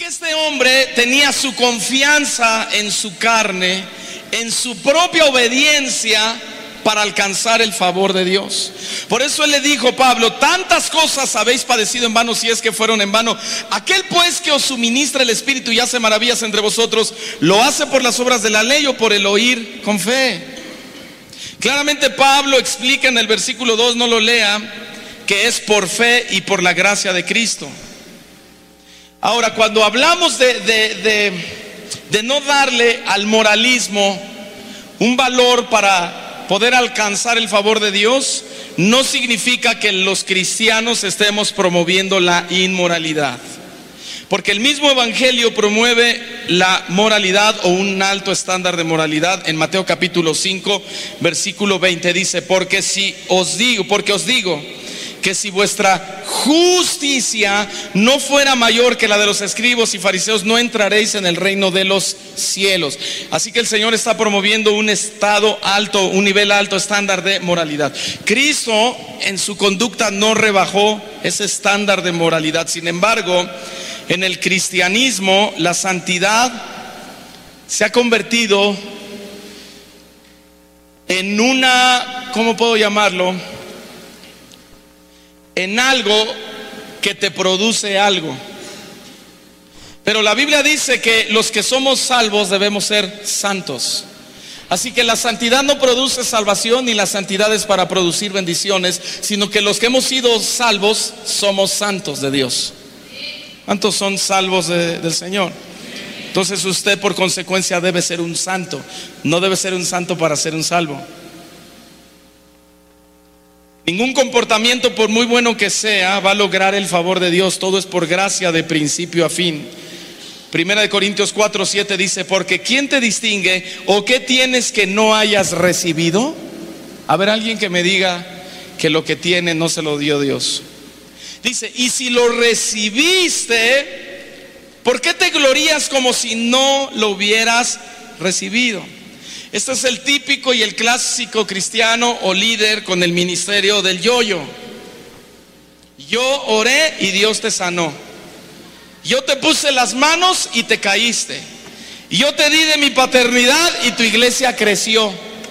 que este hombre tenía su confianza en su carne, en su propia obediencia para alcanzar el favor de Dios. Por eso él le dijo, Pablo, tantas cosas habéis padecido en vano, si es que fueron en vano. Aquel pues que os suministra el Espíritu y hace maravillas entre vosotros, ¿lo hace por las obras de la ley o por el oír con fe? Claramente Pablo explica en el versículo 2, no lo lea, que es por fe y por la gracia de Cristo. Ahora, cuando hablamos de no darle al moralismo un valor para poder alcanzar el favor de Dios, no significa que los cristianos estemos promoviendo la inmoralidad, porque el mismo evangelio promueve la moralidad o un alto estándar de moralidad. En Mateo capítulo 5 versículo 20 dice, porque os digo que si vuestra justicia no fuera mayor que la de los escribas y fariseos, no entraréis en el reino de los cielos. Así que el Señor está promoviendo un estado alto, un nivel alto estándar de moralidad. Cristo en su conducta no rebajó ese estándar de moralidad. Sin embargo, en el cristianismo la santidad se ha convertido en una, ¿cómo puedo llamarlo?, en algo que te produce algo. Pero la Biblia dice que los que somos salvos debemos ser santos. Así que la santidad no produce salvación, ni la santidad es para producir bendiciones, sino que los que hemos sido salvos somos santos de Dios. ¿Cuántos son salvos del Señor? Entonces usted por consecuencia debe ser un santo. No debe ser un santo para ser un salvo. Ningún comportamiento, por muy bueno que sea, va a lograr el favor de Dios. Todo es por gracia de principio a fin. Primera de Corintios 4:7 dice, porque ¿quién te distingue o qué tienes que no hayas recibido? A ver, alguien que me diga que lo que tiene no se lo dio Dios. Dice, y si lo recibiste, ¿por qué te glorías como si no lo hubieras recibido? Este es el típico y el clásico cristiano o líder con el ministerio del yo-yo. Yo oré y Dios te sanó. Yo te puse las manos y te caíste. Yo te di de mi paternidad y tu iglesia creció.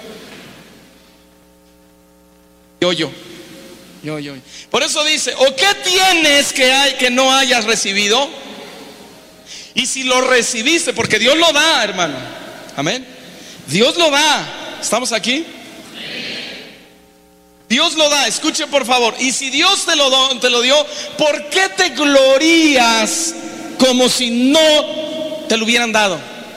Yo. Por eso dice, ¿o qué tienes que no hayas recibido? Y si lo recibiste, porque Dios lo da, hermano. Amén. Dios lo da. ¿Estamos aquí? Dios lo da. Escuche por favor. Y si Dios te lo dio, ¿por qué te glorías como si no te lo hubieran dado?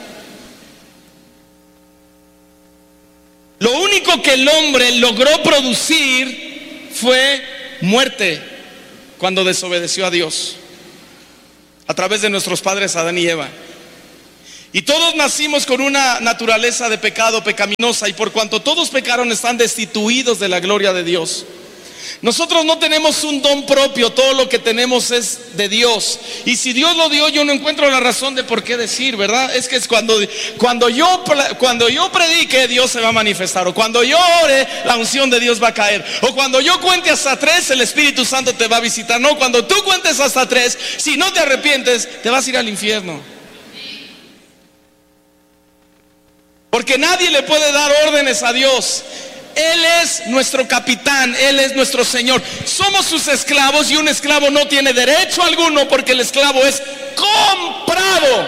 Lo único que el hombre logró producir fue muerte cuando desobedeció a Dios, a través de nuestros padres Adán y Eva. Y todos nacimos con una naturaleza de pecado pecaminosa, y por cuanto todos pecaron están destituidos de la gloria de Dios. Nosotros no tenemos un don propio, todo lo que tenemos es de Dios. Y si Dios lo dio, yo no encuentro la razón de por qué decir, ¿verdad? Es que es cuando yo predique, Dios se va a manifestar. O cuando yo ore, la unción de Dios va a caer. O cuando yo cuente hasta 3, el Espíritu Santo te va a visitar. No, cuando tú cuentes hasta 3, si no te arrepientes, te vas a ir al infierno. Porque nadie le puede dar órdenes a Dios. Él es nuestro capitán, Él es nuestro Señor. Somos sus esclavos, y un esclavo no tiene derecho alguno, porque el esclavo es comprado.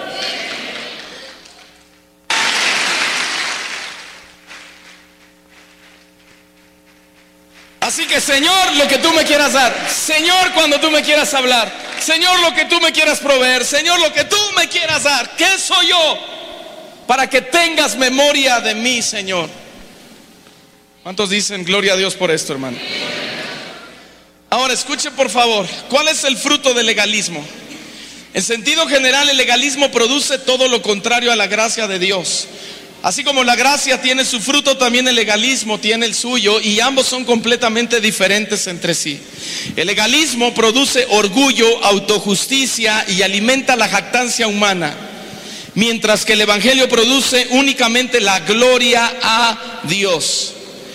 Así que, Señor, lo que tú me quieras dar. Señor, cuando tú me quieras hablar. Señor, lo que tú me quieras proveer. Señor, lo que tú me quieras dar. ¿Qué soy yo para que tengas memoria de mí, Señor? ¿Cuántos dicen gloria a Dios por esto, hermano? Ahora escuche por favor, ¿cuál es el fruto del legalismo? En sentido general, el legalismo produce todo lo contrario a la gracia de Dios. Así como la gracia tiene su fruto, también el legalismo tiene el suyo, y ambos son completamente diferentes entre sí. El legalismo produce orgullo, autojusticia y alimenta la jactancia humana, mientras que el evangelio produce únicamente la gloria a Dios.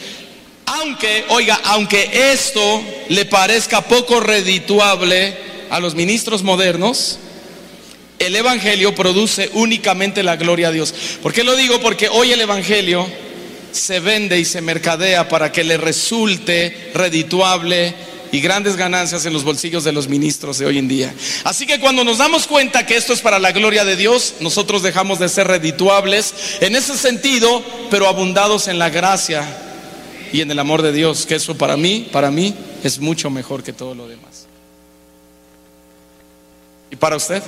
Aunque esto le parezca poco redituable a los ministros modernos, el evangelio produce únicamente la gloria a Dios. ¿Por qué lo digo? Porque hoy el evangelio se vende y se mercadea para que le resulte redituable y grandes ganancias en los bolsillos de los ministros de hoy en día. Así que cuando nos damos cuenta que esto es para la gloria de Dios, nosotros dejamos de ser redituables en ese sentido, pero abundados en la gracia y en el amor de Dios, que eso para mí es mucho mejor que todo lo demás. ¿Y para usted?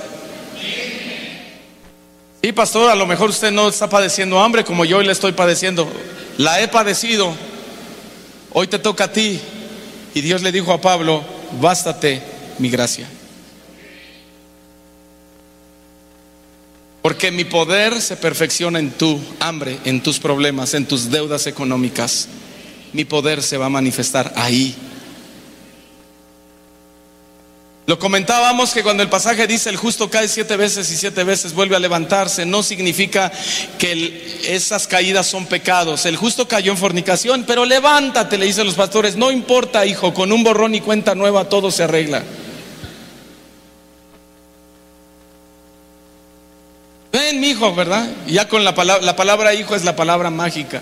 Sí, pastor, a lo mejor usted no está padeciendo hambre como yo hoy le estoy padeciendo. La he padecido. Hoy te toca a ti. Y Dios le dijo a Pablo: bástate mi gracia. Porque mi poder se perfecciona en tu hambre, en tus problemas, en tus deudas económicas. Mi poder se va a manifestar ahí. Lo comentábamos que cuando el pasaje dice el justo cae 7 veces y 7 veces vuelve a levantarse, no significa que esas caídas son pecados. El justo cayó en fornicación, pero levántate, le dicen los pastores. No importa, hijo, con un borrón y cuenta nueva todo se arregla. Ven, mi hijo, ¿verdad? Y ya con la palabra hijo es la palabra mágica.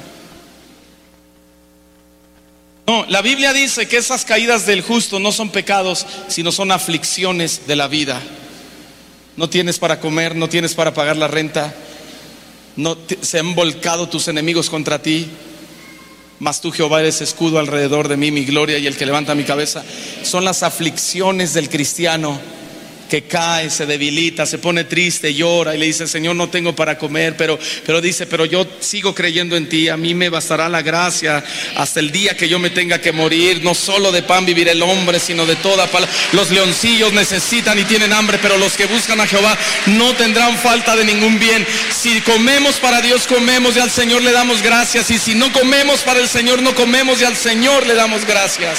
No, la Biblia dice que esas caídas del justo no son pecados, sino son aflicciones de la vida. No tienes para comer, no tienes para pagar la renta, se han volcado tus enemigos contra ti, mas tú, Jehová, eres escudo alrededor de mí, mi gloria y el que levanta mi cabeza. Son las aflicciones del cristiano que cae, se debilita, se pone triste, llora y le dice: Señor, no tengo para comer, pero dice: pero yo sigo creyendo en ti, a mí me bastará la gracia hasta el día que yo me tenga que morir. No solo de pan vivirá el hombre, sino de toda palabra. Los leoncillos necesitan y tienen hambre, pero los que buscan a Jehová no tendrán falta de ningún bien. Si comemos para Dios, comemos y al Señor le damos gracias, y si no comemos para el Señor, no comemos y al Señor le damos gracias.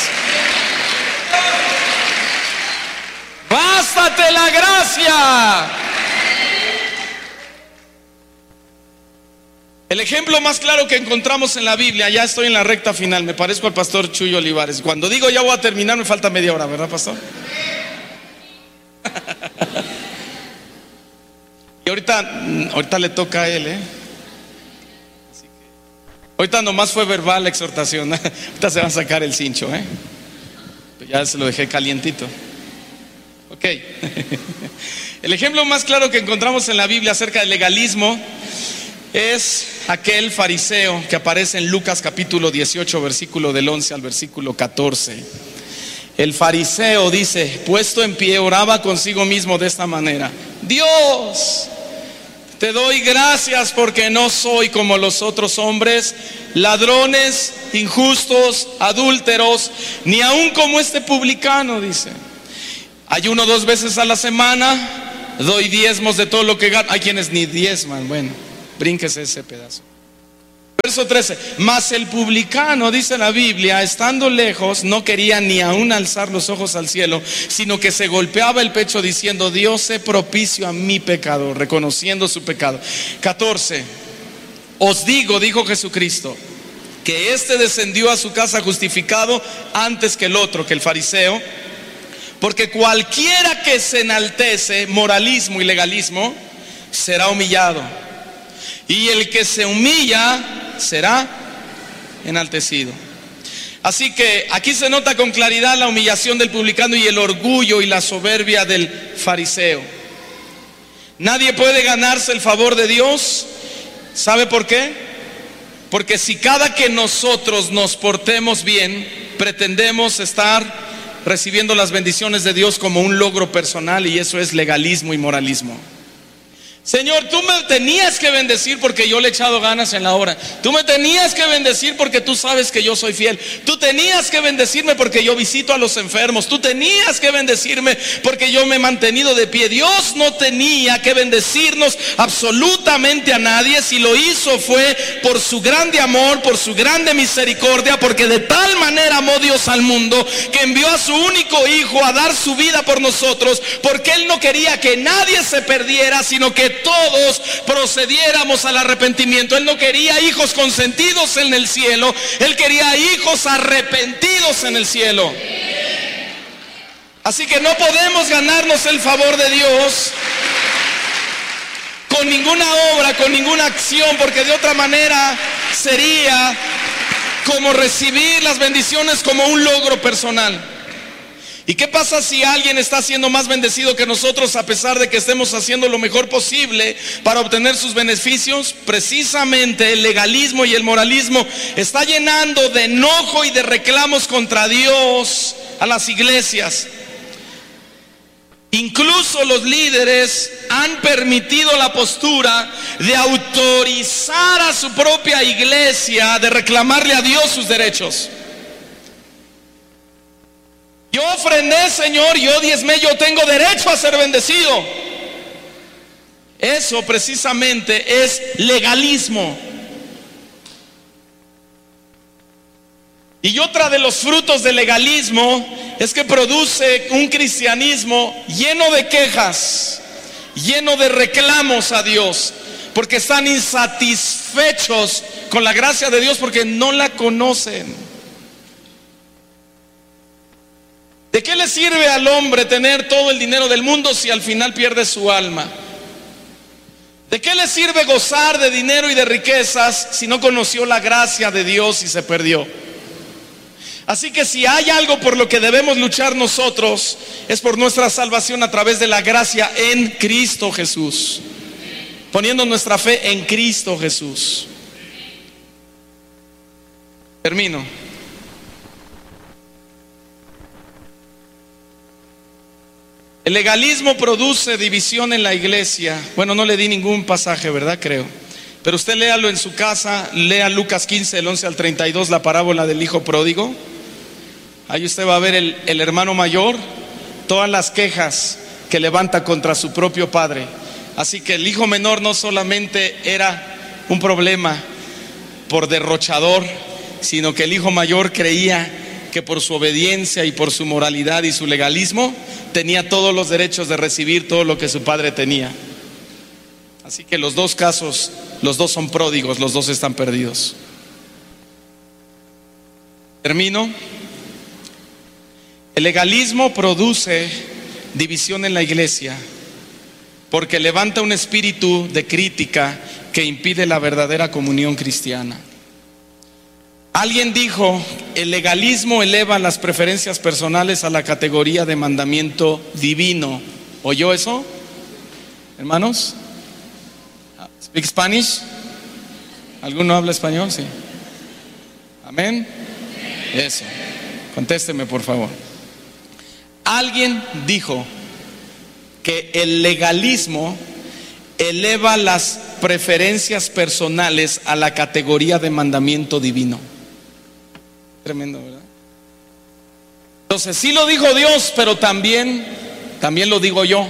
¡Bástate la gracia! El ejemplo más claro que encontramos en la Biblia, ya estoy en la recta final, me parezco al pastor Chuy Olivares. Cuando digo ya voy a terminar, me falta media hora, ¿verdad, pastor? Y ahorita le toca a él, Así que, ahorita nomás fue verbal la exhortación. Ahorita se va a sacar el cincho, Ya se lo dejé calientito. Ok. El ejemplo más claro que encontramos en la Biblia acerca del legalismo es aquel fariseo que aparece en Lucas capítulo 18, versículo del 11 al versículo 14. El fariseo dice, puesto en pie, oraba consigo mismo de esta manera: Dios, te doy gracias porque no soy como los otros hombres, ladrones, injustos, adúlteros, ni aun como este publicano, dice. Ayuno 2 veces a la semana, doy diezmos de todo lo que gano. Hay quienes ni diezman, bueno, brínquese ese pedazo. Verso 13, mas el publicano, dice la Biblia, estando lejos, no quería ni aún alzar los ojos al cielo, sino que se golpeaba el pecho diciendo: Dios, sé propicio a mi pecador, reconociendo su pecado. 14, os digo, dijo Jesucristo, que este descendió a su casa justificado antes que el otro, que el fariseo. Porque cualquiera que se enaltece, moralismo y legalismo, será humillado. Y el que se humilla será enaltecido. Así que aquí se nota con claridad la humillación del publicano y el orgullo y la soberbia del fariseo. Nadie puede ganarse el favor de Dios. ¿Sabe por qué? Porque si cada que nosotros nos portemos bien, pretendemos estar recibiendo las bendiciones de Dios como un logro personal, y eso es legalismo y moralismo. Señor, tú me tenías que bendecir porque yo le he echado ganas en la obra. Tú me tenías que bendecir porque tú sabes que yo soy fiel. Tú tenías que bendecirme porque yo visito a los enfermos. Tú tenías que bendecirme porque yo me he mantenido de pie. Dios no tenía que bendecirnos absolutamente a nadie. Si lo hizo fue por su grande amor, por su grande misericordia, porque de tal manera amó Dios al mundo que envió a su único hijo a dar su vida por nosotros, porque Él no quería que nadie se perdiera, sino que todos procediéramos al arrepentimiento. Él no quería hijos consentidos en el cielo, Él quería hijos arrepentidos en el cielo. Así que no podemos ganarnos el favor de Dios. con ninguna obra, con ninguna acción, porque de otra manera sería como recibir las bendiciones como un logro personal. ¿Y qué pasa si alguien está siendo más bendecido que nosotros a pesar de que estemos haciendo lo mejor posible para obtener sus beneficios? Precisamente el legalismo y el moralismo está llenando de enojo y de reclamos contra Dios a las iglesias. Incluso los líderes han permitido la postura de autorizar a su propia iglesia de reclamarle a Dios sus derechos. Yo ofrendé, Señor, yo diezmé, yo tengo derecho a ser bendecido. Eso precisamente es legalismo. Y otra de los frutos del legalismo es que produce un cristianismo lleno de quejas, lleno de reclamos a Dios, porque están insatisfechos con la gracia de Dios porque no la conocen. ¿De qué le sirve al hombre tener todo el dinero del mundo si al final pierde su alma? ¿De qué le sirve gozar de dinero y de riquezas si no conoció la gracia de Dios y se perdió? Así que si hay algo por lo que debemos luchar nosotros, es por nuestra salvación a través de la gracia en Cristo Jesús, poniendo nuestra fe en Cristo Jesús. Termino. El legalismo produce división en la iglesia. Bueno, no le di ningún pasaje, ¿verdad? Creo. Pero usted léalo en su casa, lea Lucas 15, del 11 al 32, la parábola del hijo pródigo. Ahí usted va a ver el hermano mayor, todas las quejas que levanta contra su propio padre. Así que el hijo menor no solamente era un problema por derrochador, sino que el hijo mayor creía que por su obediencia y por su moralidad y su legalismo tenía todos los derechos de recibir todo lo que su padre tenía. Así que los dos casos, los dos son pródigos, los dos están perdidos. Termino. El legalismo produce división en la iglesia porque levanta un espíritu de crítica que impide la verdadera comunión cristiana. Alguien dijo, el legalismo eleva las preferencias personales a la categoría de mandamiento divino. ¿Oyó eso, hermanos? ¿Speak Spanish? ¿Alguno habla español? Sí. ¿Amén? Eso. Contésteme, por favor. Alguien dijo que el legalismo eleva las preferencias personales a la categoría de mandamiento divino. Tremendo, ¿verdad? Entonces sí lo dijo Dios, pero también lo digo yo.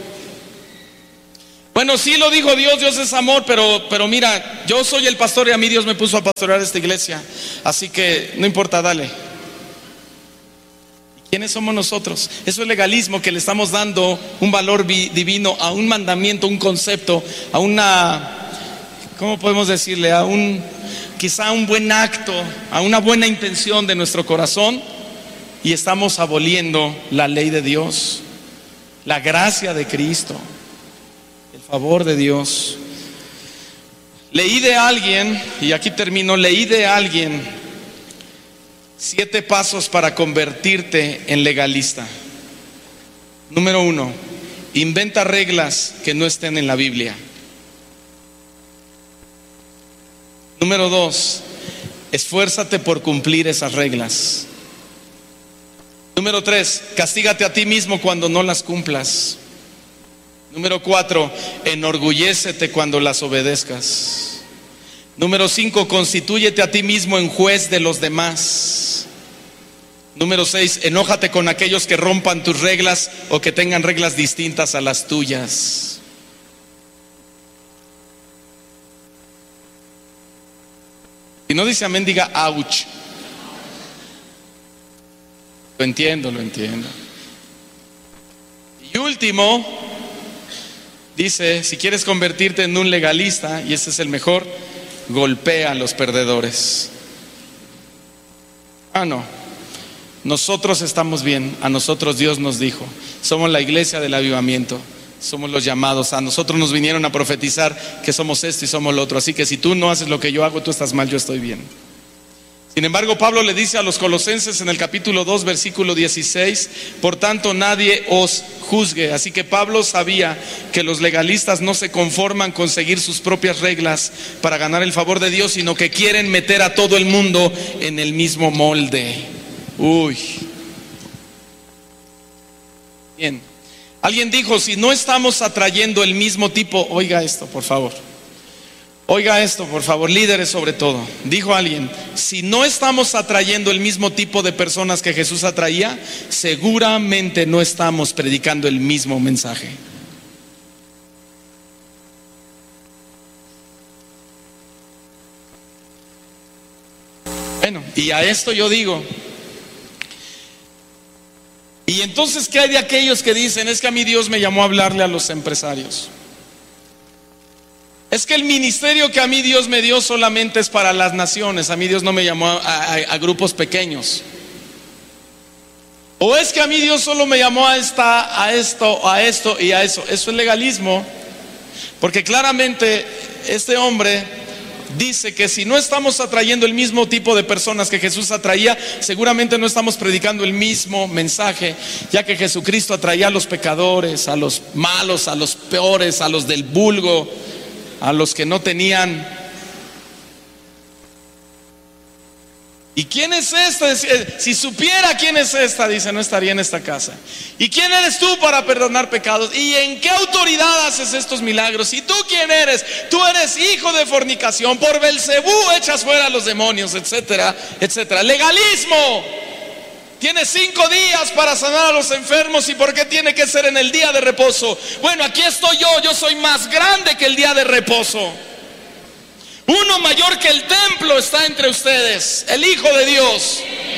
Bueno, sí lo dijo Dios, Dios es amor, pero mira, yo soy el pastor y a mí Dios me puso a pastorear esta iglesia, así que no importa, dale. ¿Quiénes somos nosotros? Eso es legalismo, que le estamos dando un valor divino a un mandamiento, un concepto, a una, ¿cómo podemos decirle? A un, quizá un buen acto, a una buena intención de nuestro corazón, y estamos aboliendo la ley de Dios, la gracia de Cristo, el favor de Dios. Leí de alguien, y aquí termino, leí de alguien 7 pasos para convertirte en legalista. Número 1, inventa reglas que no estén en la Biblia. Número 2, esfuérzate por cumplir esas reglas. Número 3, castígate a ti mismo cuando no las cumplas. Número 4, enorgullécete cuando las obedezcas. Número 5, constitúyete a ti mismo en juez de los demás. Número 6, enójate con aquellos que rompan tus reglas o que tengan reglas distintas a las tuyas. Si no dice amén, diga ouch. Lo entiendo. Y último, dice, si quieres convertirte en un legalista, y ese es el mejor, golpea a los perdedores. No, nosotros estamos bien, a nosotros Dios nos dijo, somos la iglesia del avivamiento, Somos los llamados. A nosotros nos vinieron a profetizar que somos esto y somos lo otro. Así que si tú no haces lo que yo hago, tú estás mal, yo estoy bien. Sin embargo, Pablo le dice a los colosenses en el capítulo 2, versículo 16: por tanto nadie os juzgue. Así que Pablo sabía que los legalistas no se conforman con seguir sus propias reglas para ganar el favor de Dios, sino que quieren meter a todo el mundo en el mismo molde. Bien. Alguien dijo, si no estamos atrayendo el mismo tipo, oiga esto por favor, líderes sobre todo. Dijo alguien, si no estamos atrayendo el mismo tipo de personas que Jesús atraía, seguramente no estamos predicando el mismo mensaje. Bueno, y a esto yo digo, y entonces, ¿qué hay de aquellos que dicen, es que a mí Dios me llamó a hablarle a los empresarios? Es que el ministerio que a mí Dios me dio solamente es para las naciones, a mí Dios no me llamó a grupos pequeños. O es que a mí Dios solo me llamó a esto y a eso. Eso es legalismo, porque claramente este hombre dice que si no estamos atrayendo el mismo tipo de personas que Jesús atraía, seguramente no estamos predicando el mismo mensaje, ya que Jesucristo atraía a los pecadores, a los malos, a los peores, a los del vulgo, a los que no tenían. ¿Y quién es esta? Si supiera quién es esta, dice, no estaría en esta casa. ¿Y quién eres tú para perdonar pecados? ¿Y en qué autoridad haces estos milagros? ¿Y tú quién eres? Tú eres hijo de fornicación, por Belcebú echas fuera a los demonios, etcétera, etcétera. Legalismo. Tienes 5 días para sanar a los enfermos. ¿Y por qué tiene que ser en el día de reposo? Bueno, aquí estoy yo soy más grande que el día de reposo. Uno mayor que el templo está entre ustedes, el Hijo de Dios.